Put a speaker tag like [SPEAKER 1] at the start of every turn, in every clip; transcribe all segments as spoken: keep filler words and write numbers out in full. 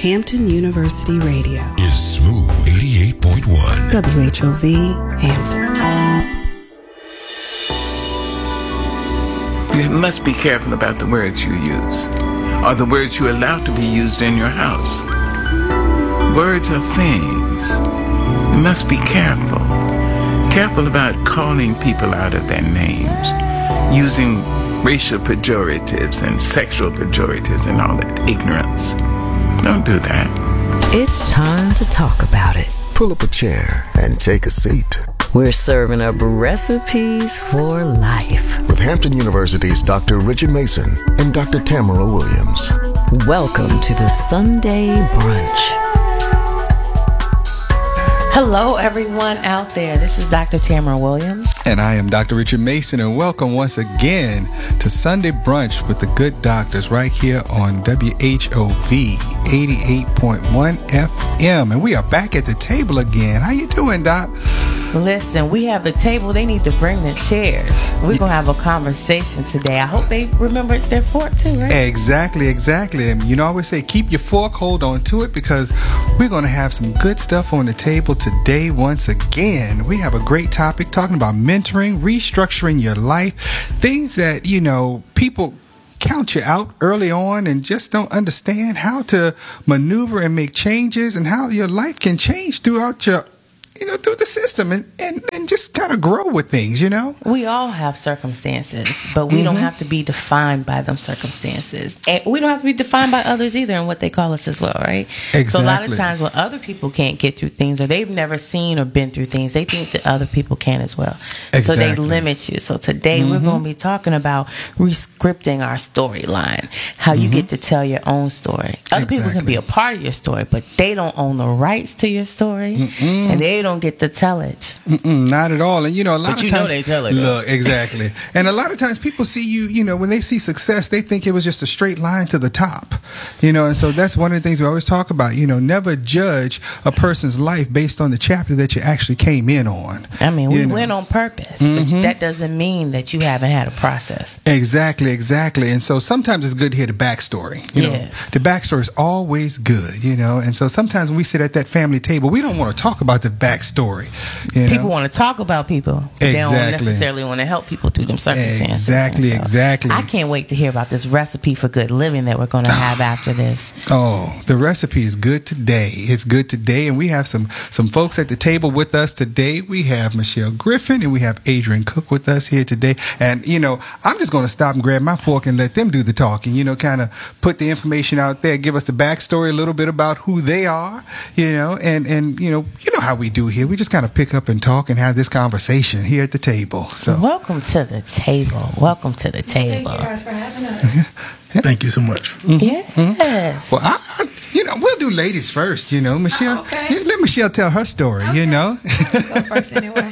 [SPEAKER 1] Hampton University Radio
[SPEAKER 2] is Smooth eighty-eight point one.
[SPEAKER 1] W H O V Hampton.
[SPEAKER 3] You must be careful about the words you use, or the words you allow to be used in your house. Words are things. You must be careful. Careful about calling people out of their names, using racial pejoratives and sexual pejoratives and all that ignorance. Don't do that.
[SPEAKER 4] It's time to talk about it.
[SPEAKER 2] Pull up a chair and take a seat.
[SPEAKER 4] We're serving up recipes for life
[SPEAKER 2] with Hampton University's Doctor Richard Mason and Doctor Tamara Williams.
[SPEAKER 4] Welcome to the Sunday Brunch.
[SPEAKER 5] Hello, everyone out there. This is Doctor Tamara Williams.
[SPEAKER 6] And I am Doctor Richard Mason, and welcome once again to Sunday Brunch with the Good Doctors right here on W H O V eighty-eight point one F M. And we are back at the table again. How you doing, Doc?
[SPEAKER 5] Listen, we have the table. They need to bring the chairs. We're going to have a conversation today. I hope they remembered their fork too, right?
[SPEAKER 6] Exactly, exactly. And you know, I always say keep your fork, hold on to it, because we're going to have some good stuff on the table today once again. We have a great topic talking about mentoring, restructuring your life, things that, you know, people count you out early on and just don't understand how to maneuver and make changes and how your life can change throughout your you know, through the system and, and, and just kind of grow with things, you know?
[SPEAKER 5] We all have circumstances, but we mm-hmm. don't have to be defined by them circumstances. And we don't have to be defined by others either and what they call us as well, right?
[SPEAKER 6] Exactly.
[SPEAKER 5] So a lot of times when other people can't get through things or they've never seen or been through things, they think that other people can as well.
[SPEAKER 6] Exactly.
[SPEAKER 5] So they limit you. So today mm-hmm. we're going to be talking about rescripting our storyline, how mm-hmm. you get to tell your own story. Other
[SPEAKER 6] exactly.
[SPEAKER 5] people can be a part of your story, but they don't own the rights to your story Mm-mm. and they don't get to tell it.
[SPEAKER 6] Mm-mm, not at all. And you know, a lot
[SPEAKER 5] but
[SPEAKER 6] of
[SPEAKER 5] you
[SPEAKER 6] times
[SPEAKER 5] know they tell it.
[SPEAKER 6] Look, exactly. And a lot of times people see you, you know, when they see success, they think it was just a straight line to the top. You know, and so that's one of the things we always talk about. You know, never judge a person's life based on the chapter that you actually came in on.
[SPEAKER 5] I mean, we
[SPEAKER 6] you know?
[SPEAKER 5] went on purpose,
[SPEAKER 6] mm-hmm.
[SPEAKER 5] but that doesn't mean that you haven't had a process.
[SPEAKER 6] Exactly, exactly. And so sometimes it's good to hear the backstory. You
[SPEAKER 5] yes.
[SPEAKER 6] know, the backstory is always good, you know. And so sometimes when we sit at that family table, we don't want to talk about the backstory. You know?
[SPEAKER 5] People want to talk about people. But
[SPEAKER 6] exactly.
[SPEAKER 5] They don't necessarily want to help people through them circumstances.
[SPEAKER 6] Exactly,
[SPEAKER 5] so
[SPEAKER 6] exactly.
[SPEAKER 5] I can't wait to hear about this recipe for good living that we're going to have after this.
[SPEAKER 6] Oh, the recipe is good today. It's good today. And we have some, some folks at the table with us today. We have Michelle Griffin and we have Adrian Cook with us here today. And, you know, I'm just going to stop and grab my fork and let them do the talking, you know, kind of put the information out there, give us the backstory, a little bit about who they are, you know, and, and you know, you know how we do here. We just kind of pick up and talk and have this conversation here at the table. So
[SPEAKER 5] welcome to the table. Welcome to the table.
[SPEAKER 7] Thank you guys for having us.
[SPEAKER 8] Thank you so much.
[SPEAKER 6] Mm-hmm.
[SPEAKER 5] Yes.
[SPEAKER 6] Well, I, I, you know, we'll do ladies first. You know, Michelle.
[SPEAKER 7] Oh, okay.
[SPEAKER 6] Let Michelle tell her story. Okay. You know.
[SPEAKER 7] Go first anyway.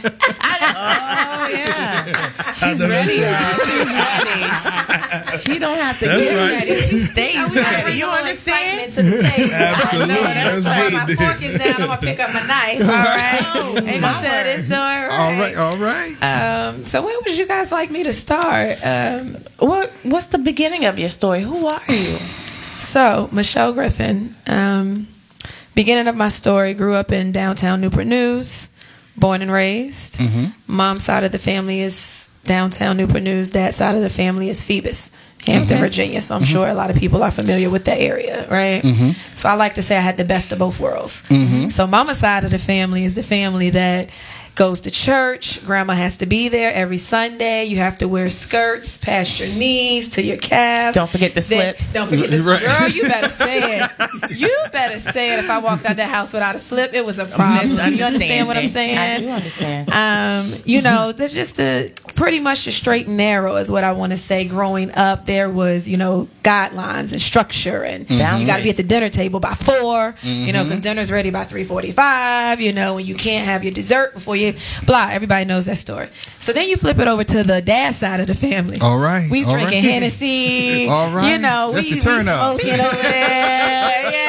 [SPEAKER 5] Oh yeah, she's ready, y'all. She's ready. She don't have to
[SPEAKER 8] That's
[SPEAKER 5] get
[SPEAKER 8] right.
[SPEAKER 5] ready. She stays ready. You
[SPEAKER 7] understand?
[SPEAKER 5] understand?
[SPEAKER 7] To the table.
[SPEAKER 8] Absolutely.
[SPEAKER 7] I know, that's,
[SPEAKER 8] That's
[SPEAKER 7] right.
[SPEAKER 8] good
[SPEAKER 7] My
[SPEAKER 8] to do.
[SPEAKER 7] fork is down. I'm gonna pick up my knife. All right.
[SPEAKER 5] Oh,
[SPEAKER 7] Ain't gonna tell this story.
[SPEAKER 6] All right. All right.
[SPEAKER 7] Um. So where would you guys like me to start? Um.
[SPEAKER 5] What What's the beginning of your story? Who are you?
[SPEAKER 7] So Michelle Griffin. Um. Beginning of my story. Grew up in downtown Newport News. Born and raised.
[SPEAKER 6] Mm-hmm.
[SPEAKER 7] Mom's side of the family is downtown Newport News. Dad's side of the family is Phoebus, Hampton,
[SPEAKER 6] mm-hmm.
[SPEAKER 7] Virginia. So I'm
[SPEAKER 6] mm-hmm.
[SPEAKER 7] sure a lot of people are familiar with the area, right?
[SPEAKER 6] Mm-hmm.
[SPEAKER 7] So I like to say I had the best of both worlds.
[SPEAKER 6] Mm-hmm.
[SPEAKER 7] So mama's side of the family is the family that goes to church. Grandma has to be there every Sunday. You have to wear skirts past your knees to your calves.
[SPEAKER 5] Don't forget the
[SPEAKER 7] Then-
[SPEAKER 5] slips.
[SPEAKER 7] Don't forget the
[SPEAKER 6] Right.
[SPEAKER 7] slips. Girl, you better say it. You better say it. If I walked out the house without a slip, it was a problem. You understand what I'm saying?
[SPEAKER 5] I do understand.
[SPEAKER 7] Um, you know, that's just a pretty much a straight and narrow is what I want to say. Growing up, there was, you know, guidelines and structure, and
[SPEAKER 5] Mm-hmm.
[SPEAKER 7] you got to be at the dinner table by four,
[SPEAKER 6] Mm-hmm.
[SPEAKER 7] you know, because dinner's ready by three forty-five, you know, and you can't have your dessert before you, blah, everybody knows that story. So then you flip it over to the dad side of the family.
[SPEAKER 6] All right.
[SPEAKER 7] We
[SPEAKER 6] all
[SPEAKER 7] drinking
[SPEAKER 6] right.
[SPEAKER 7] Hennessy.
[SPEAKER 6] All right.
[SPEAKER 7] You know,
[SPEAKER 6] That's
[SPEAKER 7] we,
[SPEAKER 6] the turn
[SPEAKER 7] we
[SPEAKER 6] up.
[SPEAKER 7] smoking over there. Yeah.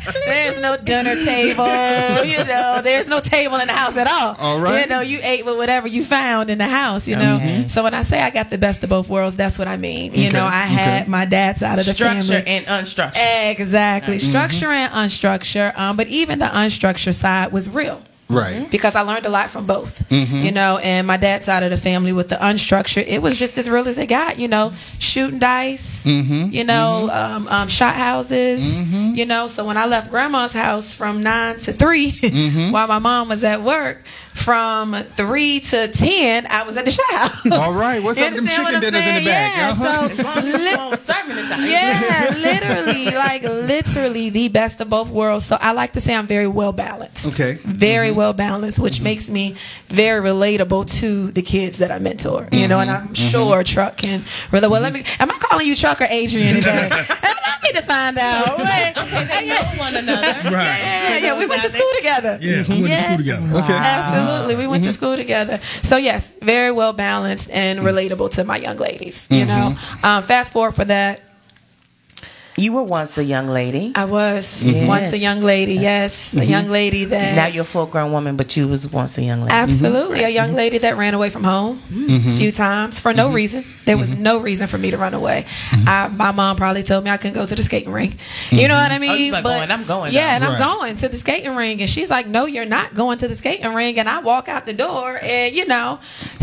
[SPEAKER 7] There's no dinner table. You know, there's no table in the house at all.
[SPEAKER 6] All right.
[SPEAKER 7] You know, you ate with whatever you found in the house. You know.
[SPEAKER 5] Okay.
[SPEAKER 7] So when I say I got the best of both worlds, that's what I mean. You
[SPEAKER 6] Okay.
[SPEAKER 7] know, I had
[SPEAKER 6] Okay.
[SPEAKER 7] my dad's side of the
[SPEAKER 5] Structure
[SPEAKER 7] family.
[SPEAKER 5] and unstructured.
[SPEAKER 7] Exactly. Structure and unstructure. Um, but even the unstructured side was real.
[SPEAKER 6] Right.
[SPEAKER 7] Because I learned a lot from both, you know, and my dad's side of the family with the unstructured, it was just as real as it got, you know, shooting dice, you know, um, um, shot houses, you know. So when I left grandma's house from nine to three, while my mom was at work, from three to ten, I was at the shot house.
[SPEAKER 6] All right. What's
[SPEAKER 7] You
[SPEAKER 6] up with them
[SPEAKER 7] understand
[SPEAKER 6] chicken
[SPEAKER 7] what I'm
[SPEAKER 6] dinners in the
[SPEAKER 7] saying?
[SPEAKER 6] back?
[SPEAKER 7] Yeah,
[SPEAKER 6] Uh-huh.
[SPEAKER 5] As long as
[SPEAKER 7] Li-
[SPEAKER 5] you won't serve me the shot.
[SPEAKER 7] yeah, literally, like literally the best of both worlds. So I like to say I'm very well balanced.
[SPEAKER 6] Okay.
[SPEAKER 7] Very well balanced, which makes me very relatable to the kids that I mentor. You know, and I'm sure Truck can really well. Let me. Am I calling you Truck or Adrian today? Let me to find out. Wait.
[SPEAKER 5] They know one another.
[SPEAKER 7] Yeah, yeah, we went to school together.
[SPEAKER 8] Yeah, we went to school together.
[SPEAKER 6] Okay.
[SPEAKER 7] Absolutely. We went to school together. So, yes, very well balanced and relatable to my young ladies. You know, um, fast forward for that.
[SPEAKER 5] You were once a young lady.
[SPEAKER 7] I was
[SPEAKER 5] Yes.
[SPEAKER 7] once a young lady. Yes, a young lady that.
[SPEAKER 5] Now you're a full grown woman, but you was once a young lady.
[SPEAKER 7] Absolutely. A young lady that ran away from home a few times for no reason. There was no reason for me to run away. I, my mom probably told me I couldn't go to the skating rink. You know what I mean?
[SPEAKER 5] Oh, she's like, going, I'm going
[SPEAKER 7] Yeah,
[SPEAKER 5] now.
[SPEAKER 7] and I'm
[SPEAKER 6] Right.
[SPEAKER 7] going to the skating rink. And she's like, no, you're not going to the skating rink. And I walk out the door and, you know,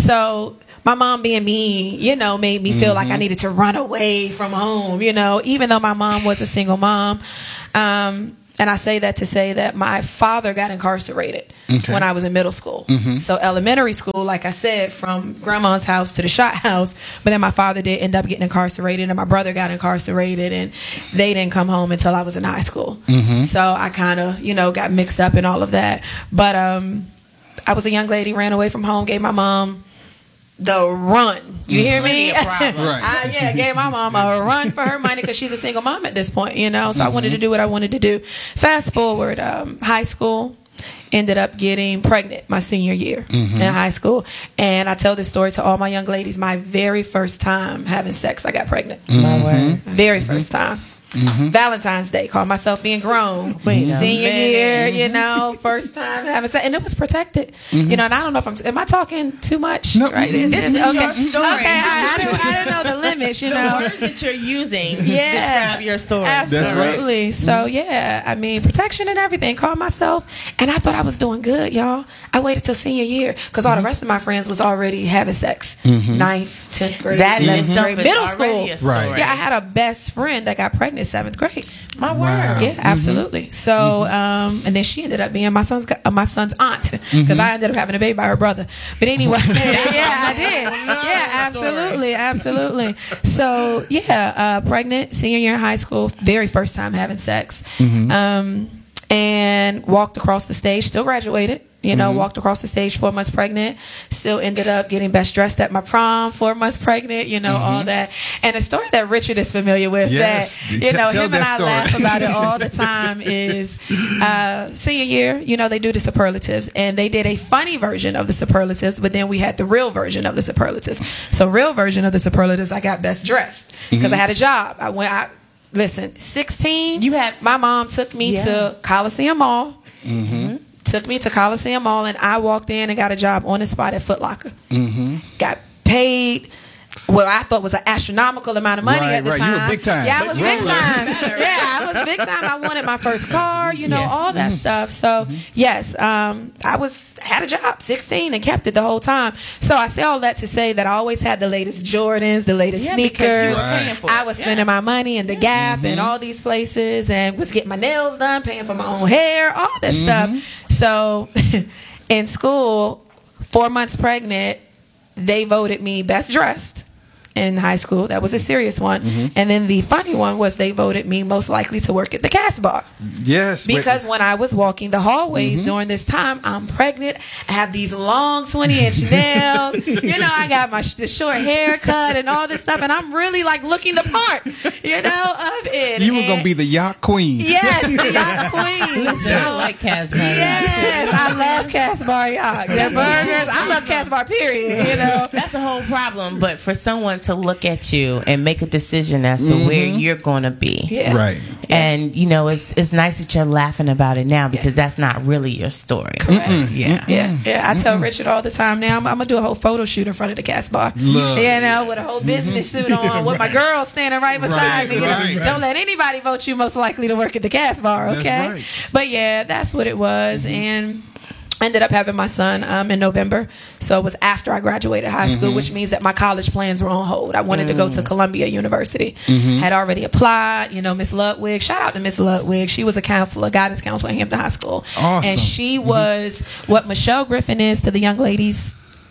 [SPEAKER 7] so my mom being mean, you know, made me feel like I needed to run away from home, you know, even though my mom was a single mom. Um, and I say that to say that my father got incarcerated
[SPEAKER 6] Okay.
[SPEAKER 7] when I was in middle school. So elementary school, like I said, from grandma's house to the shot house. But then my father did end up getting incarcerated, and my brother got incarcerated, and they didn't come home until I was in high school. So I kind of, you know, got mixed up in all of that. But um, I was a young lady, ran away from home, gave my mom the run. You hear me?
[SPEAKER 5] Plenty of problems.
[SPEAKER 6] Right.
[SPEAKER 7] I, yeah, gave my mom a run for her money because she's a single mom at this point, you know. So I wanted to do what I wanted to do. Fast forward, um, high school, ended up getting pregnant my senior year in high school. And I tell this story to all my young ladies. My very first time having sex, I got pregnant.
[SPEAKER 5] My word.
[SPEAKER 7] Very first time. Valentine's Day, called myself being grown.
[SPEAKER 5] Wait a
[SPEAKER 7] Senior
[SPEAKER 5] minute.
[SPEAKER 7] year, you know, first time having sex, and it was protected. You know, and I don't know if I'm. Am I talking too much?
[SPEAKER 6] No.
[SPEAKER 7] right?
[SPEAKER 6] This
[SPEAKER 5] is your story.
[SPEAKER 7] Okay, I, I, didn't, I didn't know the limits. You
[SPEAKER 5] The
[SPEAKER 7] know,
[SPEAKER 5] words that you're using
[SPEAKER 7] Yeah.
[SPEAKER 5] describe your story.
[SPEAKER 6] That's right.
[SPEAKER 7] absolutely. So yeah, I mean, protection and everything. Called myself, and I thought I was doing good, y'all. I waited till senior year because all the rest of my friends was already having sex. Ninth, tenth grade,
[SPEAKER 5] That in
[SPEAKER 7] eleventh
[SPEAKER 5] itself
[SPEAKER 7] grade,
[SPEAKER 5] is
[SPEAKER 7] middle
[SPEAKER 5] already
[SPEAKER 7] school.
[SPEAKER 5] a story.
[SPEAKER 6] Right.
[SPEAKER 7] Yeah, I had a best friend that got pregnant seventh grade.
[SPEAKER 5] My word.
[SPEAKER 6] Wow.
[SPEAKER 7] Yeah, absolutely. So, um, and then she ended up being my son's uh, my son's aunt because I ended up having a baby by her brother. But anyway, yeah, I did. Yeah, absolutely, absolutely. So, yeah, uh, pregnant, senior year in high school, very first time having sex, um, and walked across the stage. Still graduated. You know, walked across the stage four months pregnant. Still ended up getting best dressed at my prom, four months pregnant. You know, all that. And a story that Richard is familiar with.
[SPEAKER 6] Yes.
[SPEAKER 7] That you know,
[SPEAKER 6] Tell
[SPEAKER 7] him and
[SPEAKER 6] that
[SPEAKER 7] I
[SPEAKER 6] story.
[SPEAKER 7] laugh about it all the time. Is uh, senior year. You know, they do the superlatives, and they did a funny version of the superlatives, but then we had the real version of the superlatives. So, real version of the superlatives, I got best dressed because I had a job. I went. I, Listen, sixteen.
[SPEAKER 5] You had-
[SPEAKER 7] my mom took me
[SPEAKER 5] Yeah.
[SPEAKER 7] to Coliseum Mall. Took me to Coliseum Mall, and I walked in and got a job on the spot at Foot Locker. Got paid. Well, I thought was an astronomical amount of money
[SPEAKER 6] Right,
[SPEAKER 7] at the
[SPEAKER 6] right. You were
[SPEAKER 7] time.
[SPEAKER 6] big time.
[SPEAKER 7] Yeah, I was big
[SPEAKER 6] Rolling.
[SPEAKER 7] time. Yeah, I was big time. I wanted my first car, you know, all that stuff. So yes, um, I was had a job, sixteen, and kept it the whole time. So I say all that to say that I always had the latest Jordans, the latest
[SPEAKER 5] Yeah, because you
[SPEAKER 7] sneakers.
[SPEAKER 5] were paying for
[SPEAKER 7] I
[SPEAKER 5] it.
[SPEAKER 7] was
[SPEAKER 5] Yeah.
[SPEAKER 7] spending my money in the Gap and all these places, and was getting my nails done, paying for my own hair, all that stuff. So in school, four months pregnant, they voted me best dressed in high school. That was a serious one. And then the funny one was they voted me most likely to work at the Cass Bar.
[SPEAKER 6] Yes. but-
[SPEAKER 7] Because when I was walking the hallways during this time, I'm pregnant. I have these long twenty inch nails. You know, I got my sh- the short haircut and all this stuff. And I'm really like looking the part, you know, of it.
[SPEAKER 6] you were going
[SPEAKER 7] And-
[SPEAKER 6] to be the yacht queen.
[SPEAKER 7] Yes, the yacht queen.
[SPEAKER 5] I
[SPEAKER 7] So,
[SPEAKER 5] like Casper.
[SPEAKER 7] yes, I love Cass Bar yacht. Their burgers. I love Cass Bar, period, you know.
[SPEAKER 5] That's a whole problem. But for someone to look at you and make a decision as to
[SPEAKER 6] Mm-hmm.
[SPEAKER 5] where you're going to be.
[SPEAKER 7] Yeah.
[SPEAKER 6] Right.
[SPEAKER 5] And you know, it's it's nice that you're laughing about it now because that's not really your story.
[SPEAKER 7] Correct.
[SPEAKER 5] Yeah.
[SPEAKER 7] Yeah, yeah. I tell Richard all the time now, I'm, I'm gonna do a whole photo shoot in front of the cast bar.
[SPEAKER 6] Love
[SPEAKER 7] You know, with a whole business suit on, with my girl standing right beside
[SPEAKER 6] Right,
[SPEAKER 7] me.
[SPEAKER 6] right,
[SPEAKER 7] Don't let anybody vote you most likely to work at the cast bar, okay?
[SPEAKER 6] That's right.
[SPEAKER 7] But yeah, that's what it was. And I ended up having my son um, in November. So it was after I graduated high school, which means that my college plans were on hold. I wanted to go to Columbia University. Had already applied. You know, Miss Ludwig. Shout out to Miss Ludwig. She was a counselor, guidance counselor at Hampton High School.
[SPEAKER 6] Awesome.
[SPEAKER 7] And she was what Michelle Griffin is to the young ladies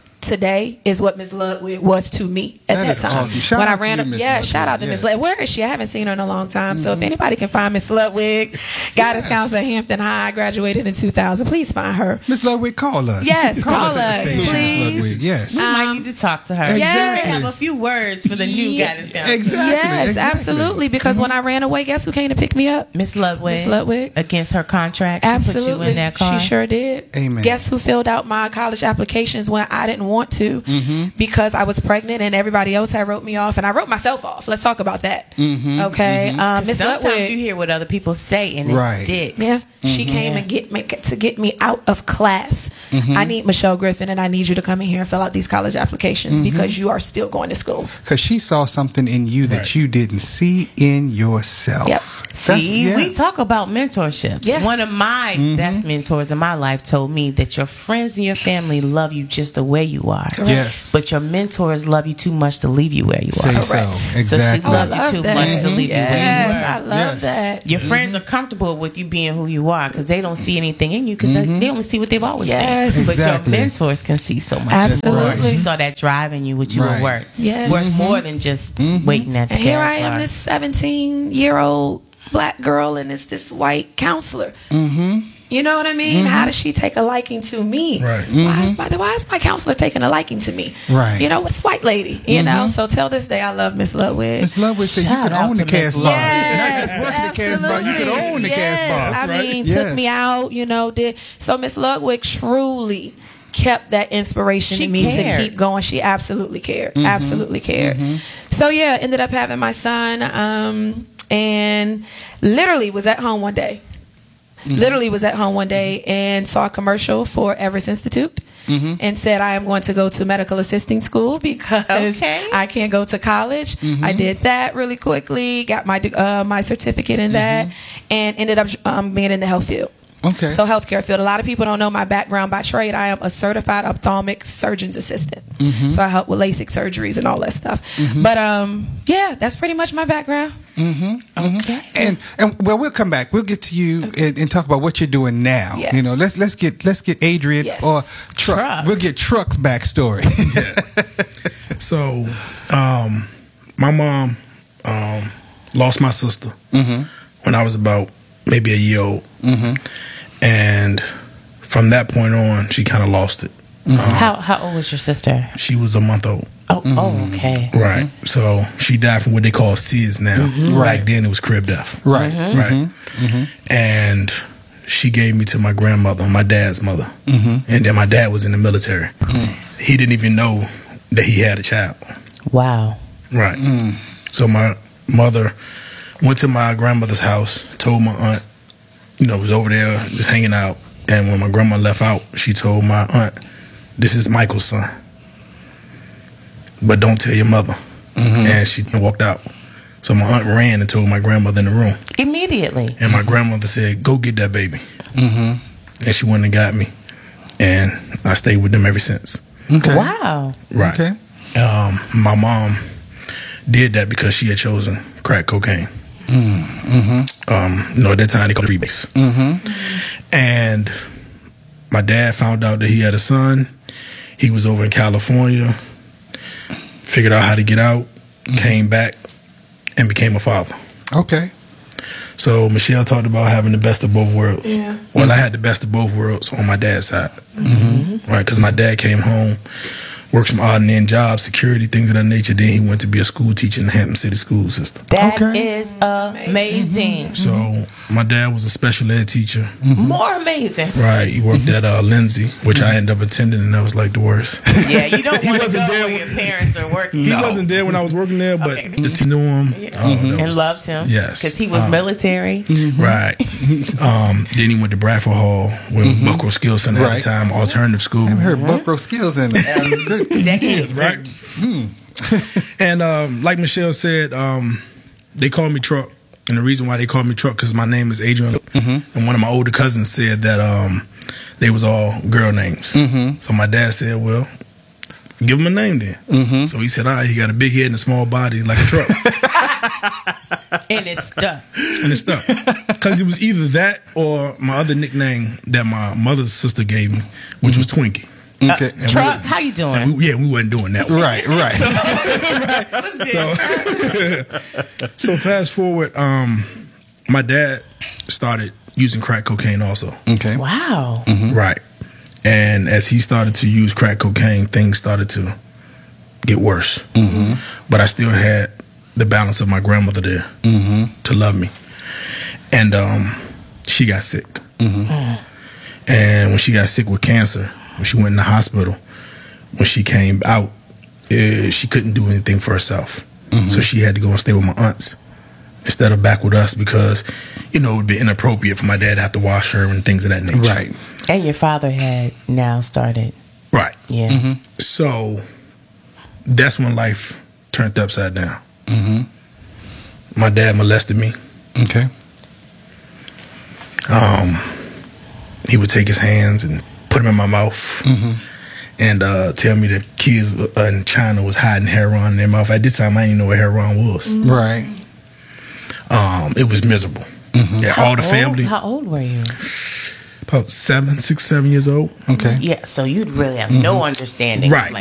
[SPEAKER 7] today is what Miss Ludwig was to me at
[SPEAKER 6] That
[SPEAKER 7] that,
[SPEAKER 6] is
[SPEAKER 7] time.
[SPEAKER 6] awesome. Shout
[SPEAKER 7] when
[SPEAKER 6] out
[SPEAKER 7] I
[SPEAKER 6] to
[SPEAKER 7] ran
[SPEAKER 6] you,
[SPEAKER 7] up,
[SPEAKER 6] Miss
[SPEAKER 7] yeah,
[SPEAKER 6] Ludwig.
[SPEAKER 7] shout out to Miss
[SPEAKER 6] Yes.
[SPEAKER 7] Ludwig. Where is she? I haven't seen her in a long time. So if anybody can find Miss Ludwig, guidance counselor at Hampton High, graduated in two thousand, please find her.
[SPEAKER 6] Miss Ludwig, call us.
[SPEAKER 7] Yes, call
[SPEAKER 6] at the
[SPEAKER 7] us,
[SPEAKER 6] station, Miss
[SPEAKER 7] please.
[SPEAKER 6] Ludwig. Yes.
[SPEAKER 5] We might need to talk to her.
[SPEAKER 6] Exactly.
[SPEAKER 5] Yeah, have a few words for the new
[SPEAKER 7] Yeah.
[SPEAKER 5] guidance counselor.
[SPEAKER 6] Exactly.
[SPEAKER 7] Yes,
[SPEAKER 6] exactly.
[SPEAKER 7] absolutely. Because when I ran away, guess who came to pick me up?
[SPEAKER 5] Miss Ludwig.
[SPEAKER 7] Miss Ludwig.
[SPEAKER 5] Against her contract. She
[SPEAKER 7] Absolutely.
[SPEAKER 5] put you in that car.
[SPEAKER 7] She sure did.
[SPEAKER 6] Amen.
[SPEAKER 7] Guess who filled out my college applications when I didn't want to because I was pregnant and everybody else had wrote me off and I wrote myself off. Let's talk about that. Okay. Um, Miss
[SPEAKER 5] Sometimes
[SPEAKER 7] Ludwig.
[SPEAKER 5] you hear what other people say and it
[SPEAKER 6] Right.
[SPEAKER 5] sticks.
[SPEAKER 7] Yeah, she came and get me to get me out of class. I need Michelle Griffin, and I need you to come in here and fill out these college applications because you are still going to school.
[SPEAKER 6] Because she saw something in you that you didn't see in yourself.
[SPEAKER 7] Yep.
[SPEAKER 6] That's-
[SPEAKER 5] See,
[SPEAKER 6] yeah.
[SPEAKER 5] we talk about mentorships.
[SPEAKER 7] Yes.
[SPEAKER 5] One of my best mentors in my life told me that your friends and your family love you just the way you are.
[SPEAKER 6] Yes.
[SPEAKER 5] But your mentors love you too much to leave you where you
[SPEAKER 6] Say
[SPEAKER 5] are.
[SPEAKER 6] so.
[SPEAKER 7] Correct.
[SPEAKER 5] So she
[SPEAKER 6] Exactly.
[SPEAKER 5] loved
[SPEAKER 7] I
[SPEAKER 5] you
[SPEAKER 7] love
[SPEAKER 5] too
[SPEAKER 7] that.
[SPEAKER 5] much to leave
[SPEAKER 7] Yes,
[SPEAKER 5] you where you were.
[SPEAKER 7] I love
[SPEAKER 6] Yes.
[SPEAKER 7] that.
[SPEAKER 5] Your friends are comfortable with you being who you are because they don't see anything in you because they only see what they've always
[SPEAKER 7] Yes.
[SPEAKER 5] seen. But
[SPEAKER 6] Exactly.
[SPEAKER 5] your mentors can see so much.
[SPEAKER 7] Absolutely.
[SPEAKER 5] more. She saw that drive in you, which you
[SPEAKER 6] Right.
[SPEAKER 5] were worth.
[SPEAKER 7] Yes.
[SPEAKER 5] Worth more than just waiting at the
[SPEAKER 7] And here I
[SPEAKER 5] gas
[SPEAKER 7] am,
[SPEAKER 5] bar.
[SPEAKER 7] this seventeen-year-old black girl, and it's this white counselor. Mm-hmm. You know what I mean? How does she take a liking to me?
[SPEAKER 8] Right.
[SPEAKER 7] Why is my Why is my counselor taking a liking to me?
[SPEAKER 6] Right.
[SPEAKER 7] You know, what's white lady? You know. So till this day, I love Miss Ludwig.
[SPEAKER 6] Miss Ludwig said you
[SPEAKER 5] Shout
[SPEAKER 6] could
[SPEAKER 5] out
[SPEAKER 6] own the
[SPEAKER 5] to Miss
[SPEAKER 6] cast bar.
[SPEAKER 5] Ludwig.
[SPEAKER 6] Not just work the cast bar, you could own the
[SPEAKER 7] yes.
[SPEAKER 6] cast bar.
[SPEAKER 7] I
[SPEAKER 8] right.
[SPEAKER 7] mean,
[SPEAKER 6] Yes.
[SPEAKER 7] took me out. You know, did so. Miss Ludwig truly kept that inspiration
[SPEAKER 5] She
[SPEAKER 7] in me to
[SPEAKER 5] cared.
[SPEAKER 7] keep going. She absolutely cared. Absolutely cared. So yeah, ended up having my son, um, and literally was at home one day. Literally was at home one day and saw a commercial for Everest Institute. And said, I am going to go to medical assisting school because
[SPEAKER 5] Okay.
[SPEAKER 7] I can't go to college. I did that really quickly, got my uh, my certificate in that, and ended up um, being in the health field.
[SPEAKER 6] Okay.
[SPEAKER 7] So healthcare field. A lot of people don't know my background by trade. I am a certified ophthalmic surgeon's assistant. So I help with LASIK surgeries and all that stuff. But um, yeah, that's pretty much my background.
[SPEAKER 5] Okay.
[SPEAKER 6] And and well, we'll come back. We'll get to you and, and talk about what you're doing now.
[SPEAKER 7] Yeah.
[SPEAKER 6] You know, let's let's get let's get Adrian
[SPEAKER 7] Yes.
[SPEAKER 6] or Truck.
[SPEAKER 5] Truck.
[SPEAKER 6] We'll get Truck's backstory.
[SPEAKER 8] So, um, my mom um, lost my sister when I was about maybe a year old, and from that point on, she kind of lost it. Um,
[SPEAKER 5] How how old was your sister?
[SPEAKER 8] she was a month old,
[SPEAKER 5] Oh, oh okay.
[SPEAKER 8] right? So she died from what they call S I D S now. Back then, it was crib death,
[SPEAKER 6] Right.
[SPEAKER 8] right? And she gave me to my grandmother, my dad's mother, and then my dad was in the military. He didn't even know that he had a child.
[SPEAKER 5] Wow.
[SPEAKER 8] Right. So my mother went to my grandmother's house, told my aunt, you know, was over there just hanging out. And when my grandma left out, she told my aunt, this is Michael's son. But don't tell your mother. And she walked out. So my aunt ran and told my grandmother in the room.
[SPEAKER 5] Immediately.
[SPEAKER 8] And my grandmother said, go get that baby. And she went and got me. And I stayed with them ever since.
[SPEAKER 6] Okay.
[SPEAKER 5] Wow.
[SPEAKER 8] Right.
[SPEAKER 6] Okay.
[SPEAKER 8] Um, my mom did that because she had chosen crack cocaine. Um, you know, at that time they called it freebase. And my dad found out that he had a son. He was over in California, figured out how to get out, came back, and became a father.
[SPEAKER 6] Okay.
[SPEAKER 8] So Michelle talked about having the best of both worlds.
[SPEAKER 7] Yeah.
[SPEAKER 8] Well, I had the best of both worlds on my dad's side, right? Because my dad came home worked some odd and end jobs, security, things of that nature. Then he went to be a school teacher in the Hampton City school system.
[SPEAKER 5] That
[SPEAKER 6] Okay.
[SPEAKER 5] is amazing.
[SPEAKER 8] So my dad was a special ed teacher.
[SPEAKER 5] More amazing.
[SPEAKER 8] Right. He worked at uh, Lindsay, which I ended up attending, and that was like the worst.
[SPEAKER 5] Yeah, you don't want to
[SPEAKER 8] wasn't
[SPEAKER 5] go
[SPEAKER 8] there
[SPEAKER 5] where your parents are working.
[SPEAKER 8] He wasn't there when I was working there, but
[SPEAKER 5] Okay.
[SPEAKER 8] the team knew him. Oh, that
[SPEAKER 5] And
[SPEAKER 8] was-
[SPEAKER 5] loved him.
[SPEAKER 8] Yes.
[SPEAKER 5] Because he was
[SPEAKER 8] Um,
[SPEAKER 5] military.
[SPEAKER 8] Right. Um, then he went to Bradford Hall, where Buckrow Skills Center at
[SPEAKER 6] Right.
[SPEAKER 8] the time, alternative school.
[SPEAKER 6] I heard Buckrow skills in it. Good.
[SPEAKER 5] Decades.
[SPEAKER 8] Right. And um, like Michelle said, um, they called me Truck. And the reason why they called me Truck because my name is Adrian. And one of my older cousins said that um, they was all girl names. So my dad said, well, give him a name then. So he said, all right, he got a big head and a small body like a truck.
[SPEAKER 5] And it's stuck.
[SPEAKER 8] And it's stuck. Because it was either that or my other nickname that my mother's sister gave me, which was Twinkie.
[SPEAKER 6] Okay.
[SPEAKER 8] And
[SPEAKER 5] Truck,
[SPEAKER 8] we-
[SPEAKER 5] how you doing?
[SPEAKER 8] and we- yeah, we wasn't doing that one.
[SPEAKER 6] Right, right.
[SPEAKER 8] So, so fast forward, um, my dad started using crack cocaine also.
[SPEAKER 6] Okay.
[SPEAKER 5] Wow.
[SPEAKER 8] Right. And as he started to use crack cocaine, things started to get worse. But I still had the balance of my grandmother there to love me. And um, she got sick. And when she got sick with cancer, when she went in the hospital, when she came out, uh, she couldn't do anything for herself. So she had to go and stay with my aunts instead of back with us because, you know, it would be inappropriate for my dad to have to wash her and things of that nature.
[SPEAKER 6] Right.
[SPEAKER 5] And your father had now started.
[SPEAKER 8] Right.
[SPEAKER 5] Yeah.
[SPEAKER 8] So that's when life turned upside down. My dad molested me.
[SPEAKER 6] Okay.
[SPEAKER 8] Um, he would take his hands and put them in my mouth and uh, tell me that kids in China was hiding heroin in their mouth. At this time, I didn't know what heroin was.
[SPEAKER 6] Right.
[SPEAKER 8] Um, it was miserable. Yeah, all the
[SPEAKER 5] How
[SPEAKER 8] family,
[SPEAKER 5] old, how old were you?
[SPEAKER 8] about seven, six, seven years old.
[SPEAKER 6] Okay.
[SPEAKER 5] Yeah, so you'd really have no understanding.
[SPEAKER 8] Right.
[SPEAKER 5] Like,